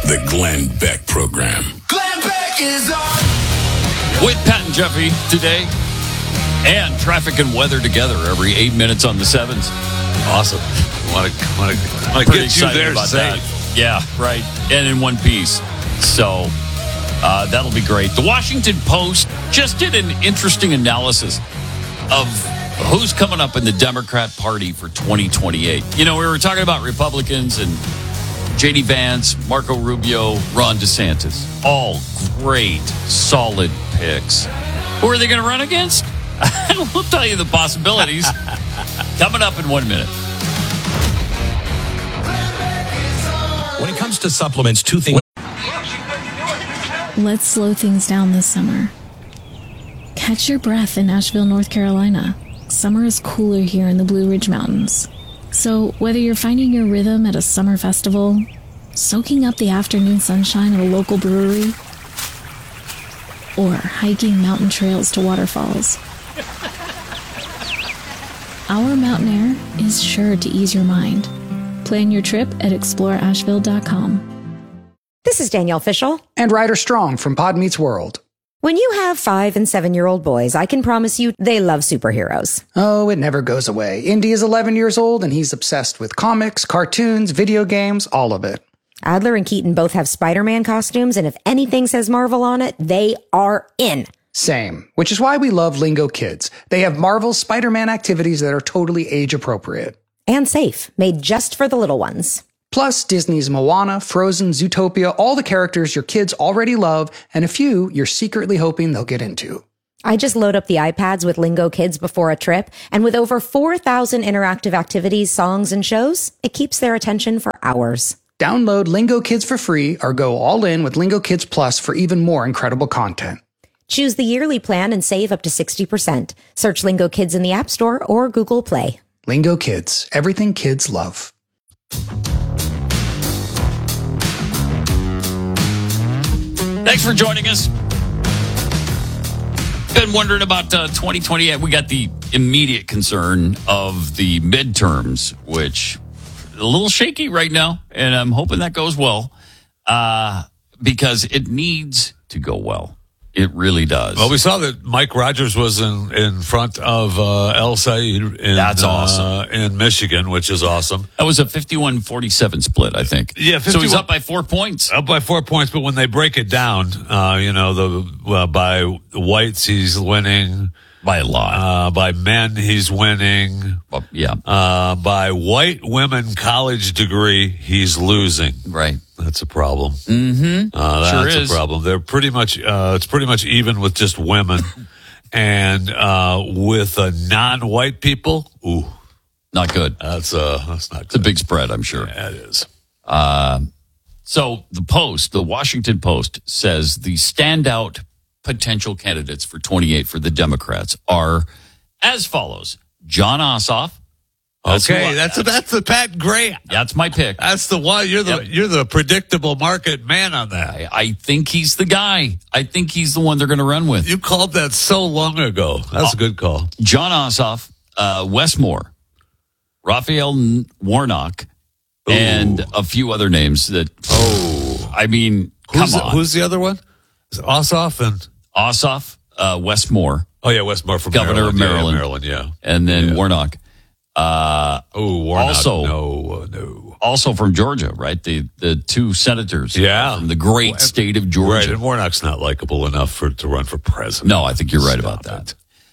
The Glenn Beck Program. Glenn Beck is on. With Pat and Jeffy today, and traffic and weather together every 8 minutes on the 7s. Awesome. Want to get you there about safe. that. Yeah, right. And in one piece. So that'll be great. The Washington Post just did an interesting analysis of who's coming up in the Democrat Party for 2028. You know, we were talking about Republicans and J.D. Vance, Marco Rubio, Ron DeSantis. All great, solid picks. Who are they going to run against? We'll tell you the possibilities coming up in 1 minute. When it comes to supplements, two things. Let's slow things down this summer. Catch your breath in Asheville, North Carolina. Summer is cooler here in the Blue Ridge Mountains. So whether you're finding your rhythm at a summer festival, soaking up the afternoon sunshine at a local brewery, or hiking mountain trails to waterfalls, our mountain air is sure to ease your mind. Plan your trip at exploreasheville.com. This is Danielle Fishel. And Ryder Strong from Pod Meets World. When you have 5 and 7-year-old boys, I can promise you they love superheroes. Oh, it never goes away. Indy is 11 years old and he's obsessed with comics, cartoons, video games, all of it. Adler and Keaton both have Spider-Man costumes, and if anything says Marvel on it, they are in. Same, which is why we love Lingo Kids. They have Marvel's Spider-Man activities that are totally age appropriate. And safe, made just for the little ones. Plus, Disney's Moana, Frozen, Zootopia, all the characters your kids already love, and a few you're secretly hoping they'll get into. I just load up the iPads with Lingo Kids before a trip, and with over 4,000 interactive activities, songs, and shows, it keeps their attention for hours. Download Lingo Kids for free or go all in with Lingo Kids Plus for even more incredible content. Choose the yearly plan and save up to 60%. Search Lingo Kids in the App Store or Google Play. Lingo Kids, everything kids love. Thanks for joining us. Been wondering about 2028. We got the immediate concern of the midterms, which a little shaky right now, and I'm hoping that goes well because it needs to go well. It really does. Well, we saw that Mike Rogers was in front of El Said That's awesome. In Michigan, which is awesome. That was a 51-47 split, I think. Yeah, so he's up by 4 points. Up by 4 points, but when they break it down, by whites he's winning. By a lot. By men, he's winning. Well, yeah. By white women college degree, he's losing. Right. That's a problem. Mm-hmm. That's sure is. a problem. They're pretty much, it's pretty much even with just women. And with non-white people, ooh. Not good. That's not good. It's a big spread, I'm sure. Yeah, it is. So the Washington Post says the standout potential candidates for 28 for the Democrats are as follows. John Ossoff. That's the Pat Gray. That's my pick. That's the one. You're the predictable market man on that. I think he's the guy. I think he's the one they're going to run with. You called that so long ago. That's a good call. John Ossoff, Wes Moore, Raphael Warnock, and a few other names that. I mean, come on. Who's the other one? Is it Ossoff and Ossoff, Wes Moore. Oh yeah, Wes Moore from Governor of Maryland. Maryland, yeah. And then Warnock. Warnock. No. Also from Georgia, right? The two senators. Yeah. From the great state of Georgia. Right, and Warnock's not likable enough to run for president. No, I think you're right about that.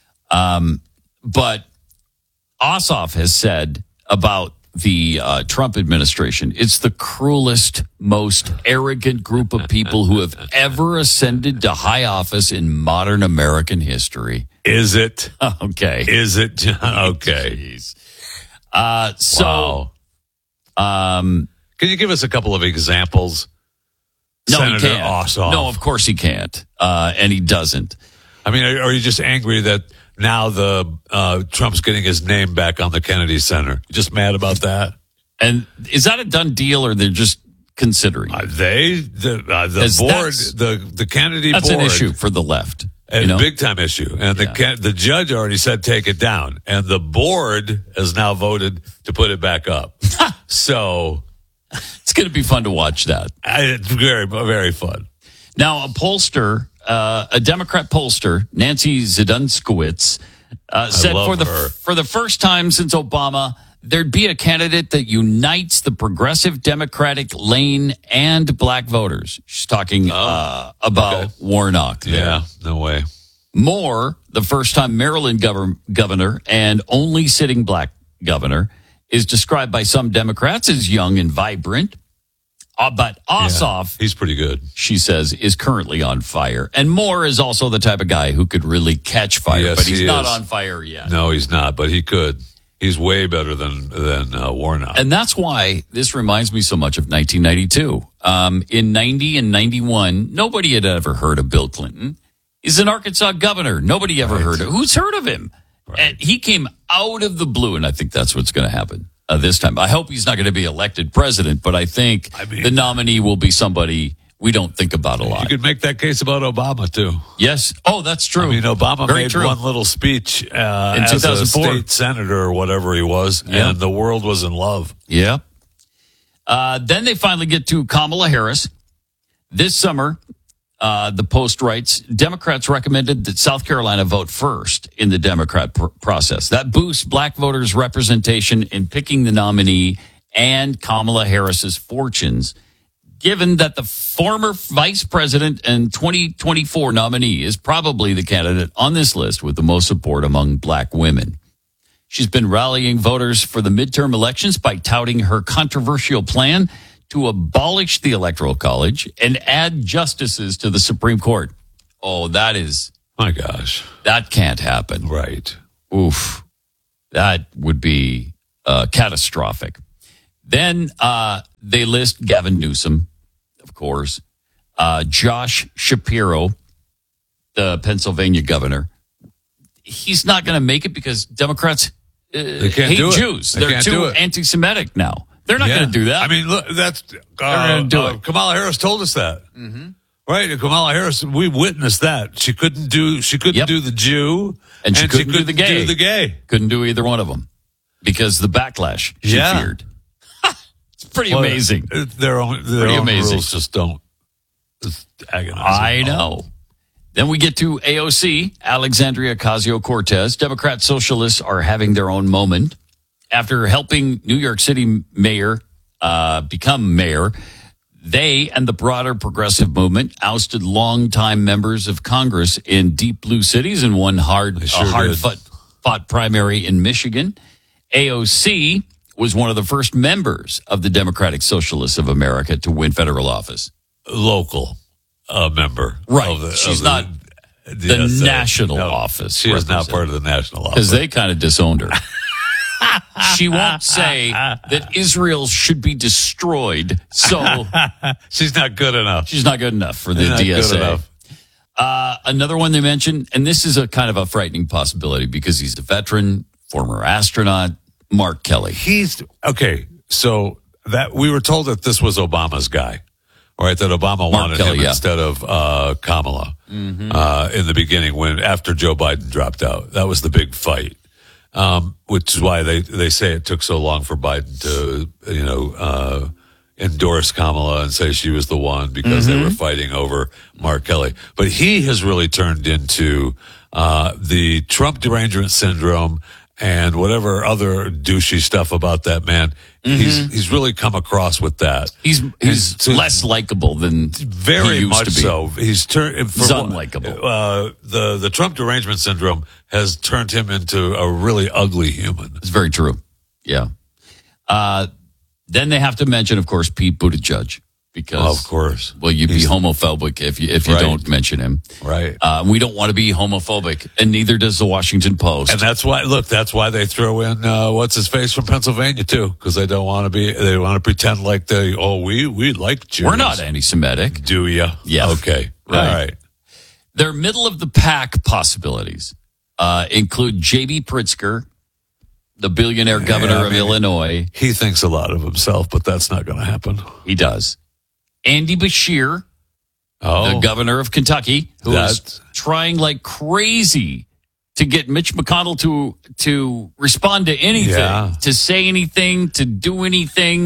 But Ossoff has said about the Trump administration, it's the cruelest, most arrogant group of people who have ever ascended to high office in modern American history. Is it? Okay. Is it, John? Okay. Jeez. Wow. Can you give us a couple of examples? No, Senator he can't. Ossoff. No, of course he can't. And he doesn't. I mean, are you just angry that now Trump's getting his name back on the Kennedy Center? You just mad about that? And is that a done deal, or they're just considering? The board, the Kennedy board. That's an issue for the left. A big time issue. And the judge already said take it down. And the board has now voted to put it back up. So It's going to be fun to watch that. It's very, very fun. Now, a pollster, a Democrat pollster, Nancy Zidunskowitz, said love for the first time since Obama, there'd be a candidate that unites the progressive Democratic lane and black voters. She's talking about Warnock. There. Yeah, no way. Moore, the first-time Maryland governor and only sitting black governor, is described by some Democrats as young and vibrant. But Ossoff, he's pretty good. She says, is currently on fire. And Moore is also the type of guy who could really catch fire, Yes, but he's he not is. on fire yet. No, he's not, but he could. He's way better than Warnock. And that's why this reminds me so much of 1992. In 90 and 91, nobody had ever heard of Bill Clinton. He's an Arkansas governor. Nobody ever heard of him. Who's heard of him? Right. And he came out of the blue, and I think that's what's going to happen this time. I hope he's not going to be elected president, but I think the nominee will be somebody we don't think about a lot. You could make that case about Obama, too. Yes. Oh, that's true. I mean, Obama Very made true. one little speech in as 2004. a state senator or whatever he was, Yeah. and the world was in love. Yeah. Then they finally get to Kamala Harris. This summer, the Post writes, Democrats recommended that South Carolina vote first in the Democrat process. That boosts black voters' representation in picking the nominee and Kamala Harris's fortunes, given that the former vice president and 2024 nominee is probably the candidate on this list with the most support among black women. She's been rallying voters for the midterm elections by touting her controversial plan to abolish the Electoral College and add justices to the Supreme Court. Oh, My gosh. that can't happen. Right. Oof. That would be catastrophic. Then they list Gavin Newsom, of course, Josh Shapiro, the Pennsylvania governor. He's not going to make it because Democrats They can't hate do it. Jews. They They're can't too do it. anti-Semitic now. They're not going to do that. I mean, look, that's gonna do it. Kamala Harris told us that. Mm-hmm. Right, and Kamala Harris, we witnessed that. She couldn't do the Jew, and she couldn't do the gay. Do the gay. Couldn't do either one of them because the backlash she feared. It's pretty amazing. Their own amazing. rules just don't. It's agonizing. I know. Then we get to AOC, Alexandria Ocasio-Cortez. Democrat socialists are having their own moment. After helping New York City mayor become mayor, they and the broader progressive movement ousted longtime members of Congress in deep blue cities and won hard-fought primary in Michigan. AOC was one of the first members of the Democratic Socialists of America to win federal office. Local member. Right. Of She's not the national office. She is not part of the national office. Because they kind of disowned her. She won't say that Israel should be destroyed, so she's not good enough. She's not good enough for the Not DSA. good enough. Another one they mentioned, and this is a kind of a frightening possibility because he's a veteran, former astronaut, Mark Kelly. He's okay. So that we were told that this was Obama's guy, right? That Obama wanted Kelly, him yeah. instead of Kamala in the beginning after Joe Biden dropped out. That was the big fight. Which is why they say it took so long for Biden to, endorse Kamala and say she was the one because they were fighting over Mark Kelly. But he has really turned into the Trump derangement syndrome and whatever other douchey stuff about that man. He's really come across with that. He's less likable than Very he used much to be. so. He's turned. He's unlikable. The Trump derangement syndrome has turned him into a really ugly human. It's very true. Yeah. Then they have to mention, of course, Pete Buttigieg because, Of course. well, you'd be homophobic if you Right. don't mention him. Right. We don't want to be homophobic, and neither does the Washington Post. And that's why they throw in what's his face from Pennsylvania too, because they want to pretend like we like Jews. We're not anti-Semitic. Do you? Yeah. Okay. Right. All right. Their middle of the pack possibilities include J.B. Pritzker, the billionaire governor of Illinois. He thinks a lot of himself, but that's not going to happen. He does. Andy Beshear, the governor of Kentucky, who is trying like crazy to get Mitch McConnell to respond to anything, to say anything, to do anything.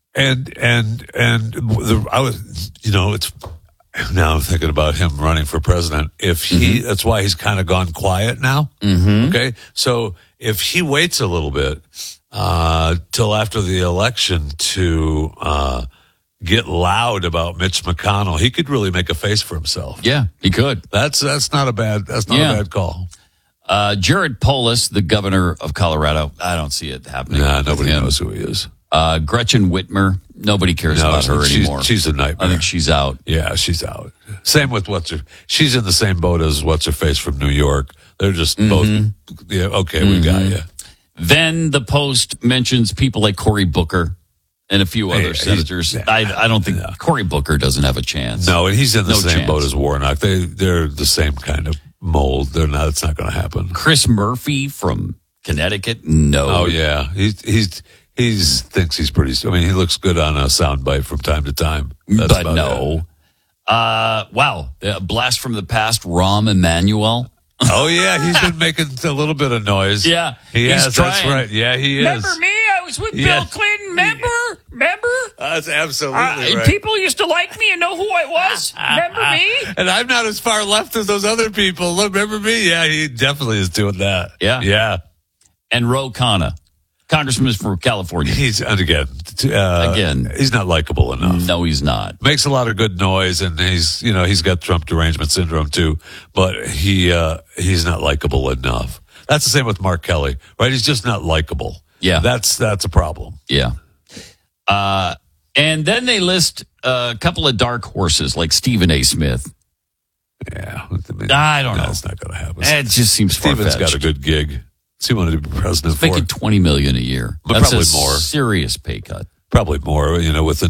I was, it's now I'm thinking about him running for president. If he, that's why he's kind of gone quiet now. Okay, so if he waits a little bit till after the election to get loud about Mitch McConnell, he could really make a face for himself. Yeah, he could. That's not a bad a bad call. Jared Polis, the governor of Colorado, I don't see it happening. Nah, nobody knows who he is. Gretchen Whitmer, nobody cares about her anymore. She's a nightmare. I think she's out. Yeah, she's out. Same with she's in the same boat as what's-her-face from New York. They're just both, yeah, okay, we got you. Then the Post mentions people like Cory Booker and a few other senators. I don't think Cory Booker doesn't have a chance. No, and he's in the same boat as Warnock. They're the same kind of mold. It's not going to happen. Chris Murphy from Connecticut, no. Oh, yeah. He thinks he's pretty. I mean, he looks good on a soundbite from time to time. But no. Wow. A blast from the past, Rahm Emanuel. Oh, yeah. He's been making a little bit of noise. Yeah. He's trying. That's right. Yeah, he is. Remember me? I was with Bill Clinton. Remember? That's absolutely right. People used to like me and know who I was. Remember me? And I'm not as far left as those other people. Remember me? Yeah, he definitely is doing that. Yeah. Yeah. And Ro Khanna, congressman from California. Again, he's not likable enough. No, he's not. Makes a lot of good noise, and he's got Trump derangement syndrome too. But he's not likable enough. That's the same with Mark Kelly, right? He's just not likable. Yeah, that's a problem. Yeah. And then they list a couple of dark horses like Stephen A. Smith. Yeah, I don't know. That's not going to happen. It just seems Stephen's got a good gig. He wanted to be president for making $20 million a year. But that's probably a more. Serious pay cut. Probably more. With the